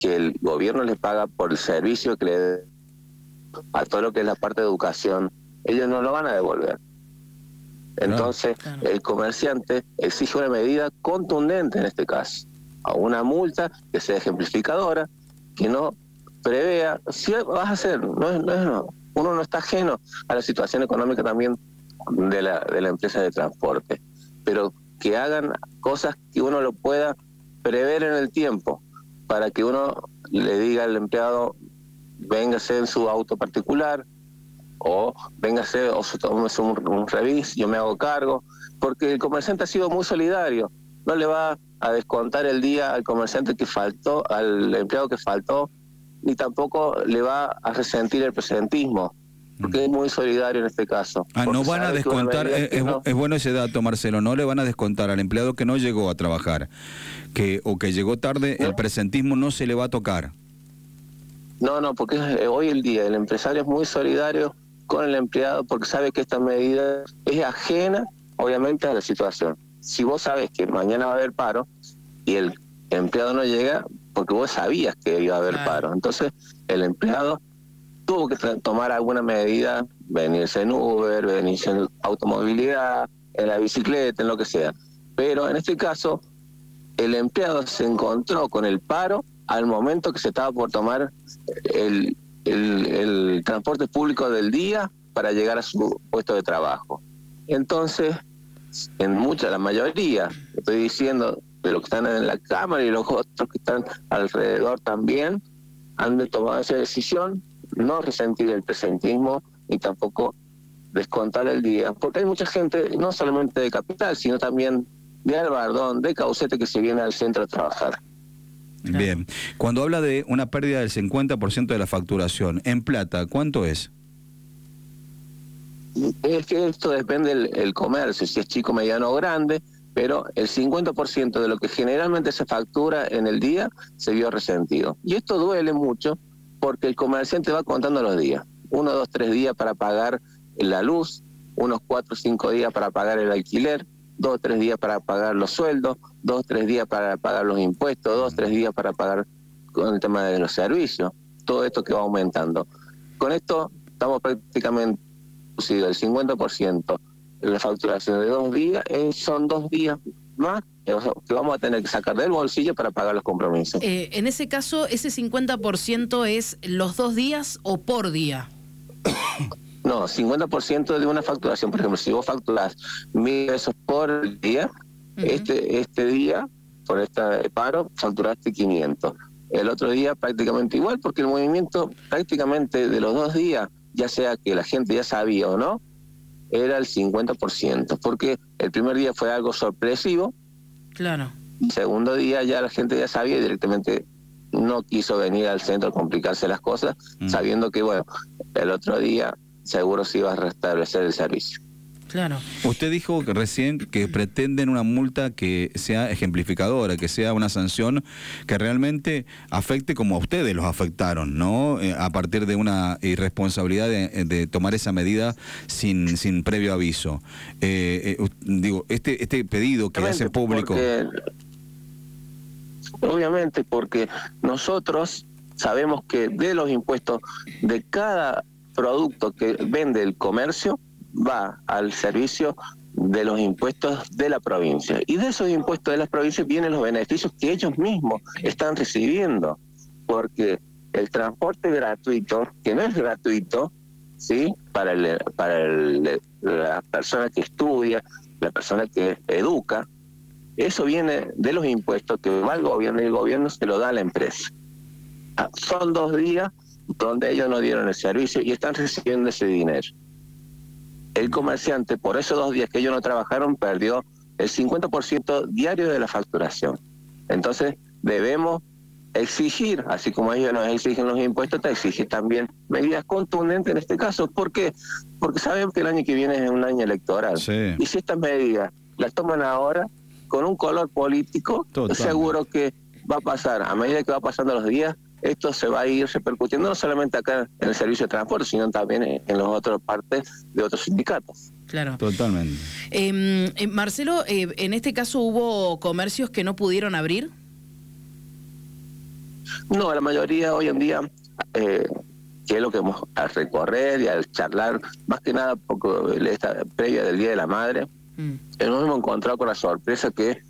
que el gobierno les paga por el servicio que le dé a todo lo que es la parte de educación, ellos no lo van a devolver. Entonces, Claro. el comerciante exige una medida contundente en este caso, a una multa que sea ejemplificadora, que no prevea, si vas a hacer, uno no está ajeno a la situación económica también de la empresa de transporte, pero que hagan cosas que uno lo pueda prever en el tiempo, para que uno le diga al empleado, véngase en su auto particular, o véngase o tómese un revis, yo me hago cargo, porque el comerciante ha sido muy solidario, no le va a descontar el día al comerciante que faltó, al empleado que faltó, ni tampoco le va a resentir el presentismo, porque es muy solidario en este caso. No van a descontar, es bueno ese dato, Marcelo, no le van a descontar al empleado que no llegó a trabajar, o que llegó tarde, ¿no? El presentismo no se le va a tocar. No, porque hoy el día el empresario es muy solidario con el empleado porque sabe que esta medida es ajena, obviamente, a la situación. Si vos sabes que mañana va a haber paro y el empleado no llega, porque vos sabías que iba a haber paro, entonces el empleado tuvo que tomar alguna medida, venirse en Uber, venirse en automovilidad, en la bicicleta, en lo que sea. Pero en este caso, el empleado se encontró con el paro al momento que se estaba por tomar el transporte público del día para llegar a su puesto de trabajo. Entonces, la mayoría, estoy diciendo, de los que están en la Cámara y los otros que están alrededor también, han tomado esa decisión, no resentir el presentismo ni tampoco descontar el día, porque hay mucha gente, no solamente de Capital, sino también de Albardón, de Caucete, que se viene al centro a trabajar. Bien, cuando habla de una pérdida del 50% de la facturación, en plata, ¿cuánto es? Es que esto depende del comercio, si es chico, mediano o grande, pero el 50% de lo que generalmente se factura en el día se vio resentido. Y esto duele mucho porque el comerciante va contando los días. 1, 2, 3 días para pagar la luz, unos 4 o 5 días para pagar el alquiler, 2 o 3 días para pagar los sueldos, 2 o 3 días para pagar los impuestos, 2 o 3 días para pagar con el tema de los servicios. Todo esto que va aumentando. Con esto estamos prácticamente reducido el 50% de la facturación de 2 días, son 2 días más que vamos a tener que sacar del bolsillo para pagar los compromisos. En ese caso, ¿ese 50% es los 2 días o por día? No, 50% de una facturación. Por ejemplo, si vos facturás 1.000 pesos por día, este día, por este paro, facturaste 500. El otro día prácticamente igual, porque el movimiento prácticamente de los 2 días, ya sea que la gente ya sabía o no, era el 50%, porque el primer día fue algo sorpresivo. Claro. El segundo día ya la gente ya sabía y directamente no quiso venir al centro a complicarse las cosas, sabiendo que, bueno, el otro día seguro se iba a restablecer el servicio. Claro. Usted dijo que recién que pretenden una multa que sea ejemplificadora, que sea una sanción que realmente afecte como a ustedes los afectaron, ¿no? A partir de una irresponsabilidad de tomar esa medida sin previo aviso. Digo, este pedido que hace público... Obviamente, porque nosotros sabemos que de los impuestos de cada producto que vende el comercio va al servicio de los impuestos de la provincia. Y de esos impuestos de las provincias vienen los beneficios que ellos mismos están recibiendo. Porque el transporte gratuito, que no es gratuito, ¿sí? Para la persona que estudia, la persona que educa, eso viene de los impuestos que va al gobierno y el gobierno se lo da a la empresa. Son 2 días donde ellos no dieron el servicio y están recibiendo ese dinero. El comerciante, por esos 2 días que ellos no trabajaron, perdió el 50% diario de la facturación. Entonces, debemos exigir, así como ellos nos exigen los impuestos, te exigen también medidas contundentes en este caso. ¿Por qué? Porque sabemos que el año que viene es un año electoral. Sí. Y si estas medidas las toman ahora, con un color político, seguro que va a pasar, a medida que va pasando los días, esto se va a ir repercutiendo no solamente acá en el servicio de transporte, sino también en las otras partes de otros sindicatos. Claro. Totalmente. Marcelo, en este caso hubo comercios que no pudieron abrir. No, la mayoría hoy en día, que es lo que vamos a recorrer y a charlar, más que nada poco esta previa del Día de la Madre, nos hemos encontrado con la sorpresa que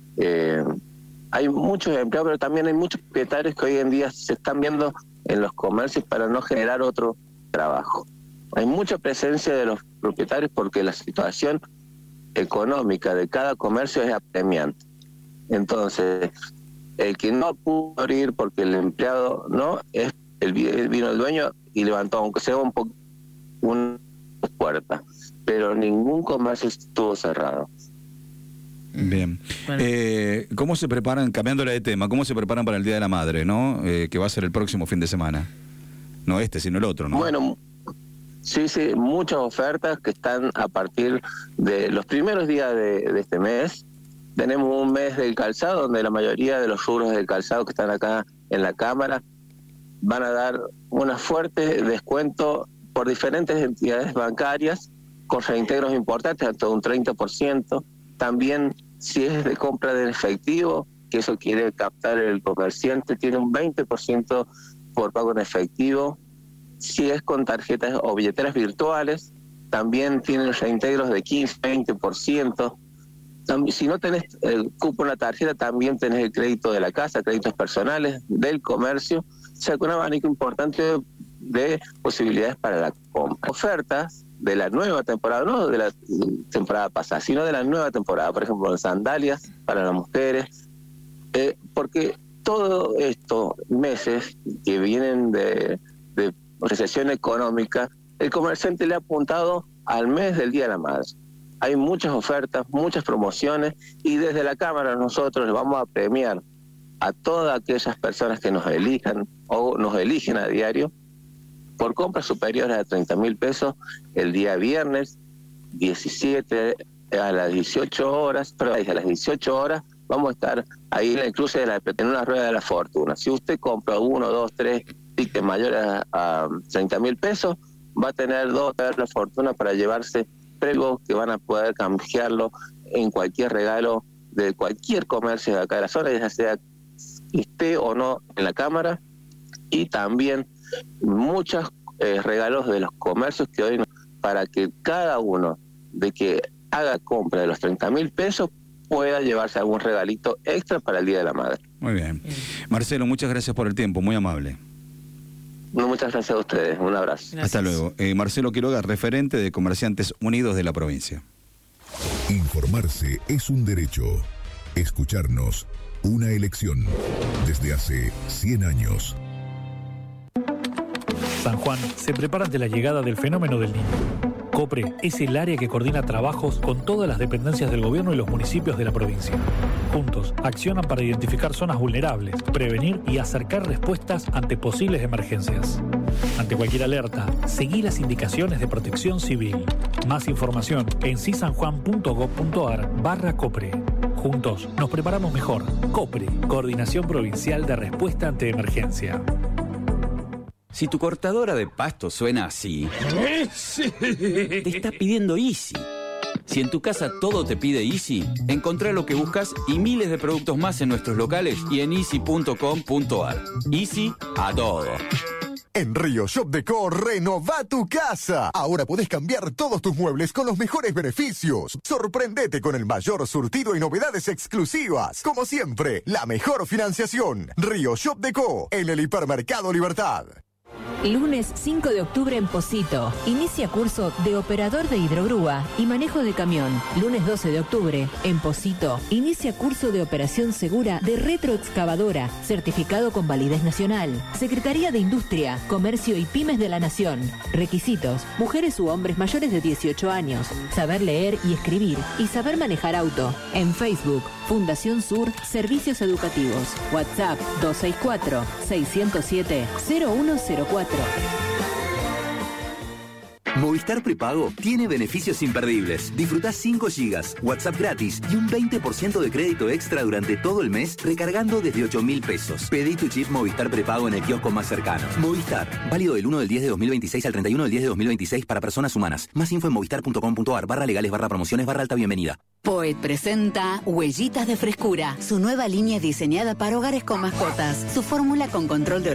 hay muchos empleados, pero también hay muchos propietarios que hoy en día se están viendo en los comercios para no generar otro trabajo. Hay mucha presencia de los propietarios porque la situación económica de cada comercio es apremiante. Entonces, el que no pudo abrir porque el empleado no, vino el dueño y levantó, aunque sea un poco, una puerta, pero ningún comercio estuvo cerrado. Bien. Bueno. ¿Cómo se preparan, cambiándole de tema, cómo se preparan para el Día de la Madre, ¿no? Que va a ser el próximo fin de semana? No sino el otro, ¿no? Bueno, sí, muchas ofertas que están a partir de los primeros días de este mes. Tenemos un mes del calzado, donde la mayoría de los rubros del calzado que están acá en la Cámara van a dar un fuerte descuento por diferentes entidades bancarias, con reintegros importantes, hasta un 30%. También, si es de compra de efectivo, que eso quiere captar el comerciante, tiene un 20% por pago en efectivo. Si es con tarjetas o billeteras virtuales, también tienen reintegros de 15-20%. Si no tenés el cupo en la tarjeta, también tenés el crédito de la casa, créditos personales del comercio. O sea, con un abanico importante de posibilidades para la compra. Ofertas de la nueva temporada, no de la temporada pasada, sino de la nueva temporada. Por ejemplo, en sandalias para las mujeres. Porque todos estos meses que vienen de recesión económica, el comerciante le ha apuntado al mes del Día de la Madre. Hay muchas ofertas, muchas promociones, y desde la Cámara nosotros les vamos a premiar a todas aquellas personas que nos elijan o nos eligen a diario por compras superiores a 30.000 pesos el día viernes 17 a las 18 horas, pero a las 18 horas vamos a estar ahí en el cruce en una rueda de la fortuna. Si usted compra 1, 2, 3 tickets mayores a 30.000 pesos, va a tener 2 de la fortuna para llevarse premios que van a poder canjearlo en cualquier regalo de cualquier comercio de acá de la zona, ya sea esté o no en la Cámara, y también muchos regalos de los comercios que hoy, para que cada uno de que haga compra de los 30.000 pesos pueda llevarse algún regalito extra para el Día de la Madre. Muy bien. Marcelo, muchas gracias por el tiempo, muy amable. No, muchas gracias a ustedes, un abrazo. Gracias. Hasta luego. Marcelo Quiroga, referente de Comerciantes Unidos de la provincia. Informarse es un derecho. Escucharnos, una elección. Desde hace 100 años. San Juan se prepara ante la llegada del fenómeno del Niño. COPRE es el área que coordina trabajos con todas las dependencias del gobierno y los municipios de la provincia. Juntos, accionan para identificar zonas vulnerables, prevenir y acercar respuestas ante posibles emergencias. Ante cualquier alerta, seguí las indicaciones de Protección Civil. Más información en cisanjuan.gov.ar/COPRE. Juntos, nos preparamos mejor. COPRE, Coordinación Provincial de Respuesta ante Emergencia. Si tu cortadora de pasto suena así, te está pidiendo Easy. Si en tu casa todo te pide Easy, encontrá lo que buscas y miles de productos más en nuestros locales y en easy.com.ar. Easy a todo. En Río Shop Deco, renová tu casa. Ahora podés cambiar todos tus muebles con los mejores beneficios. Sorprendete con el mayor surtido y novedades exclusivas. Como siempre, la mejor financiación. Río Shop Deco, en el Hipermercado Libertad. Lunes 5 de octubre en Pocito. Inicia curso de operador de hidrogrúa y manejo de camión. Lunes 12 de octubre en Pocito. Inicia curso de operación segura de retroexcavadora, certificado con validez nacional. Secretaría de Industria, Comercio y Pymes de la Nación. Requisitos: mujeres u hombres mayores de 18 años. Saber leer y escribir y saber manejar auto. En Facebook, Fundación Sur Servicios Educativos. WhatsApp 264-607-0104. Movistar Prepago tiene beneficios imperdibles. Disfrutá 5 GB, WhatsApp gratis y un 20% de crédito extra durante todo el mes recargando desde 8.000 pesos. Pedí tu chip Movistar Prepago en el kiosco más cercano. Movistar, válido del 1 del 10 de 2026 al 31 del 10 de 2026 para personas humanas. Más info en movistar.com.ar/legales/promociones/alta bienvenida. Poet presenta Huellitas de Frescura, su nueva línea diseñada para hogares con mascotas. Su fórmula con control de